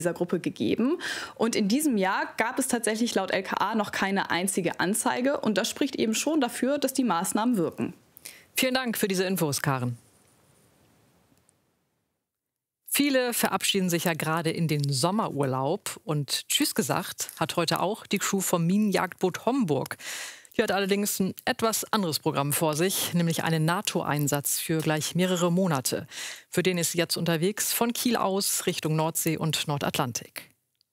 dieser Gruppe gegeben. Und in diesem Jahr gab es tatsächlich laut LKA noch keine einzige Anzeige. Und das spricht eben schon dafür, dass die Maßnahmen wirken. Vielen Dank für diese Infos, Karen. Viele verabschieden sich ja gerade in den Sommerurlaub. Und tschüss gesagt hat heute auch die Crew vom Minenjagdboot Homburg. Die hat allerdings ein etwas anderes Programm vor sich, nämlich einen NATO-Einsatz für gleich mehrere Monate. Für den ist sie jetzt unterwegs von Kiel aus Richtung Nordsee und Nordatlantik.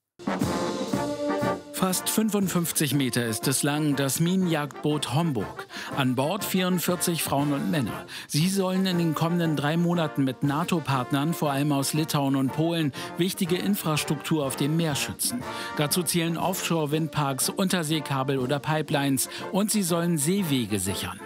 Fast 55 Meter ist es lang, das Minenjagdboot Homburg. An Bord 44 Frauen und Männer. Sie sollen in den kommenden 3 Monaten mit NATO-Partnern, vor allem aus Litauen und Polen, wichtige Infrastruktur auf dem Meer schützen. Dazu zählen Offshore-Windparks, Unterseekabel oder Pipelines und sie sollen Seewege sichern.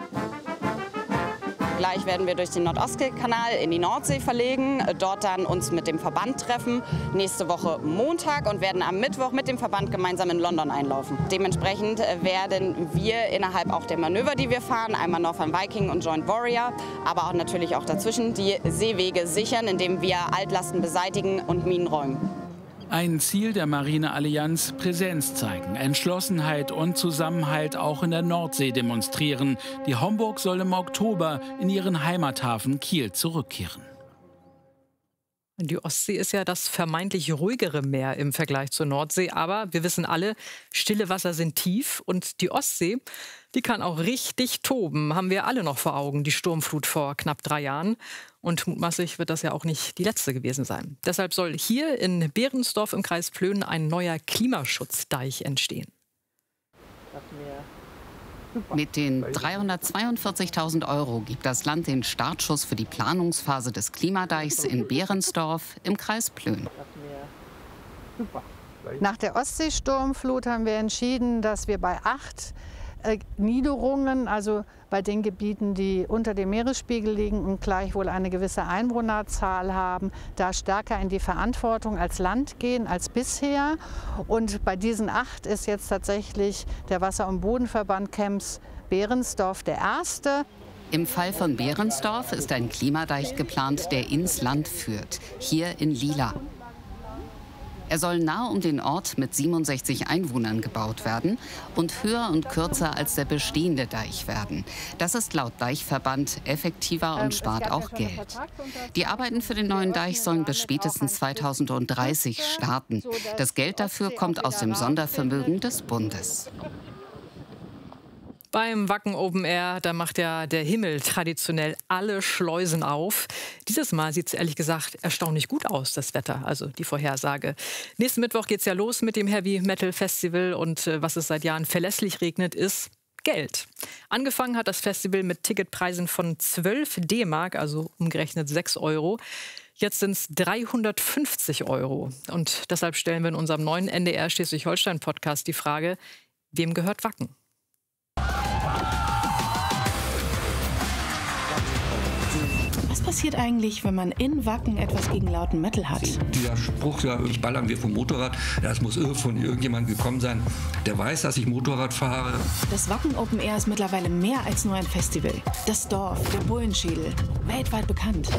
Gleich werden wir durch den Nordostseekanal in die Nordsee verlegen, dort dann uns mit dem Verband treffen, nächste Woche Montag und werden am Mittwoch mit dem Verband gemeinsam in London einlaufen. Dementsprechend werden wir innerhalb auch der Manöver, die wir fahren, einmal Northern Viking und Joint Warrior, aber auch natürlich auch dazwischen die Seewege sichern, indem wir Altlasten beseitigen und Minen räumen. Ein Ziel der Marineallianz: Präsenz zeigen, Entschlossenheit und Zusammenhalt auch in der Nordsee demonstrieren. Die Homburg soll im Oktober in ihren Heimathafen Kiel zurückkehren. Die Ostsee ist ja das vermeintlich ruhigere Meer im Vergleich zur Nordsee. Aber wir wissen alle, stille Wasser sind tief. Und die Ostsee, die kann auch richtig toben. Haben wir alle noch vor Augen, die Sturmflut vor knapp 3 Jahren. Und mutmaßlich wird das ja auch nicht die letzte gewesen sein. Deshalb soll hier in Behrensdorf im Kreis Plön ein neuer Klimaschutzdeich entstehen. Mit den 342.000 € gibt das Land den Startschuss für die Planungsphase des Klimadeichs in Behrensdorf im Kreis Plön. Nach der Ostseesturmflut haben wir entschieden, dass wir bei 8 Niederungen, also bei den Gebieten, die unter dem Meeresspiegel liegen und gleichwohl eine gewisse Einwohnerzahl haben, da stärker in die Verantwortung als Land gehen als bisher. Und bei diesen 8 ist jetzt tatsächlich der Wasser- und Bodenverband Kems Behrensdorf der erste. Im Fall von Behrensdorf ist ein Klimadeich geplant, der ins Land führt, hier in Lila. Er soll nahe um den Ort mit 67 Einwohnern gebaut werden und höher und kürzer als der bestehende Deich werden. Das ist laut Deichverband effektiver und spart auch Geld. Die Arbeiten für den neuen Deich sollen bis spätestens 2030 starten. Das Geld dafür kommt aus dem Sondervermögen des Bundes. Beim Wacken Open Air, da macht ja der Himmel traditionell alle Schleusen auf. Dieses Mal sieht es ehrlich gesagt erstaunlich gut aus, das Wetter, also die Vorhersage. Nächsten Mittwoch geht es ja los mit dem Heavy Metal Festival und was es seit Jahren verlässlich regnet, ist Geld. Angefangen hat das Festival mit Ticketpreisen von 12 D-Mark, also umgerechnet 6 €. Jetzt sind es 350 €. Und deshalb stellen wir in unserem neuen NDR Schleswig-Holstein-Podcast die Frage, wem gehört Wacken? Was passiert eigentlich, wenn man in Wacken etwas gegen lauten Metal hat? Dieser Spruch, ja, ich ballern wir vom Motorrad, das muss von irgendjemandem gekommen sein, der weiß, dass ich Motorrad fahre. Das Wacken Open Air ist mittlerweile mehr als nur ein Festival. Das Dorf, der Bullenschädel, weltweit bekannt.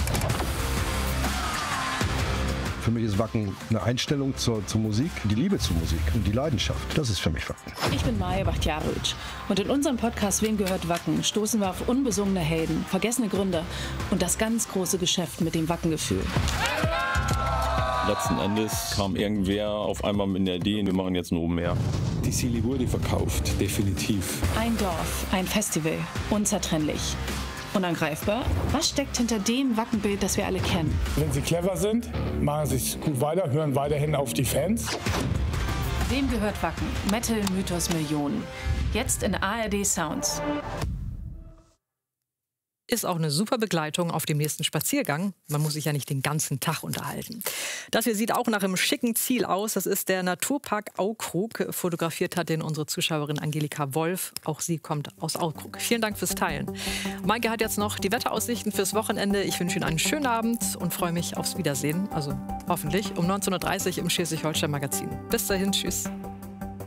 Für mich ist Wacken eine Einstellung zur Musik, die Liebe zur Musik und die Leidenschaft. Das ist für mich Wacken. Ich bin Maja Bachtjaric und in unserem Podcast Wem gehört Wacken stoßen wir auf unbesungene Helden, vergessene Gründer und das ganz große Geschäft mit dem Wackengefühl. Letzten Endes kam irgendwer auf einmal mit der Idee, wir machen jetzt ein Open Air. Die Seele wurde verkauft, definitiv. Ein Dorf, ein Festival, unzertrennlich. Unangreifbar? Was steckt hinter dem Wackenbild, das wir alle kennen? Wenn sie clever sind, machen sie es gut weiter, hören weiterhin auf die Fans. Wem gehört Wacken? Metal Mythos Millionen. Jetzt in ARD Sounds. Ist auch eine super Begleitung auf dem nächsten Spaziergang. Man muss sich ja nicht den ganzen Tag unterhalten. Das hier sieht auch nach einem schicken Ziel aus. Das ist der Naturpark Aukrug. Fotografiert hat den unsere Zuschauerin Angelika Wolf. Auch sie kommt aus Aukrug. Vielen Dank fürs Teilen. Maike hat jetzt noch die Wetteraussichten fürs Wochenende. Ich wünsche Ihnen einen schönen Abend und freue mich aufs Wiedersehen. Also hoffentlich um 19:30 Uhr im Schleswig-Holstein Magazin. Bis dahin, tschüss.